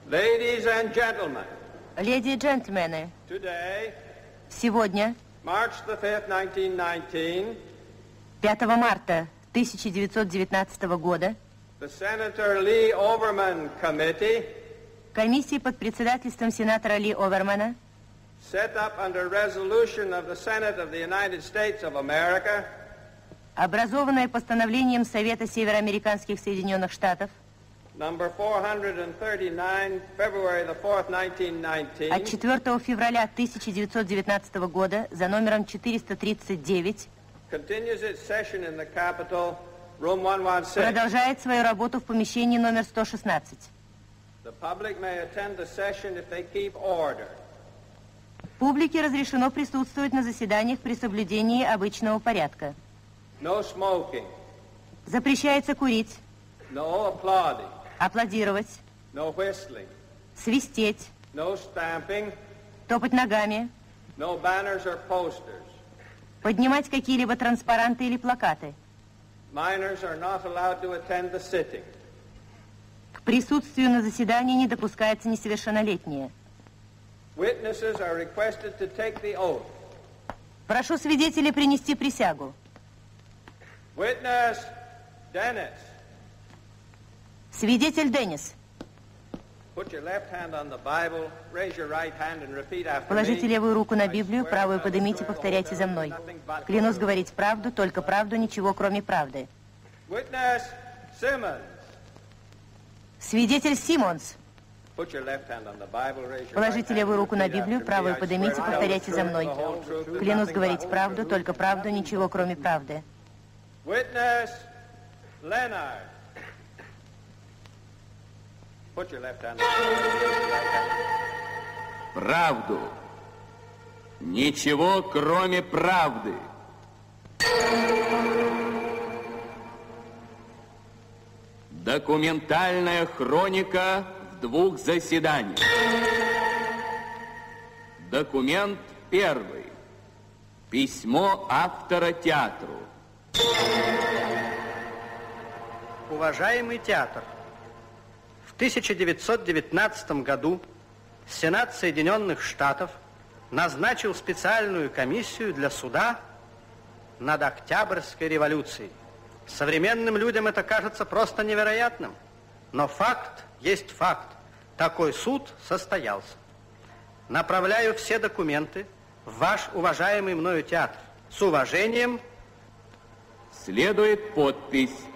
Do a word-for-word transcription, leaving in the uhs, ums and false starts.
Ladies and gentlemen, леди и джентльмены, today, сегодня, March the fifth, nineteen nineteen, пятого марта тысяча девятьсот девятнадцатого года, the Senator Lee Overman Committee, комиссия под председательством сенатора Ли Овермана, set up under resolution of the Senate of the United States of America, образованная постановлением Совета Североамериканских Соединенных Штатов, number four thirty-nine, February the fourth, nineteen nineteen, от четвёртого февраля тысяча девятьсот девятнадцатого года за номером четыреста тридцать девять, continues its session in the Capitol, room one sixteen. Продолжает свою работу в помещении номер сто шестнадцать. The public may attend the session if they keep order. Публике разрешено присутствовать на заседаниях при соблюдении обычного порядка. No smoking. Запрещается курить, No applauding. аплодировать, No whistling. свистеть, No stamping. топать ногами, No banners or posters. поднимать какие-либо транспаранты или плакаты. Minors are not allowed to attend the sitting. К присутствию на заседании не допускаются несовершеннолетние. Witnesses are requested to take the oath. Прошу свидетелей принести присягу. Witness Dennis. Свидетель Деннис. Put your left hand on the Bible, raise your right hand and repeat after me. Положите левую руку на Библию, правую поднимите, повторяйте за мной. Клянусь говорить правду, только правду, ничего кроме правды. Witness Simmons. Свидетель Симмонс. Put your left hand on the Bible, raise your right Положите hand левую and руку на repeat Библию, after me. правую I поднимите, swear to повторяйте tell за the мной. truth, the whole truth, and Клянусь nothing говорить but the правду, truth. только правду, ничего кроме правды. Witness Leonard. Put your left hand on the Bible. Правду. Ничего, кроме правды. Документальная хроника в двух заседаниях. Документ первый. Письмо автора театру. Уважаемый театр, в тысяча девятьсот девятнадцатом году Сенат Соединенных Штатов назначил специальную комиссию для суда над Октябрьской революцией. Современным людям это кажется просто невероятным, но факт есть факт. Такой суд состоялся. Направляю все документы в ваш уважаемый мною театр. С уважением. Следует подпись.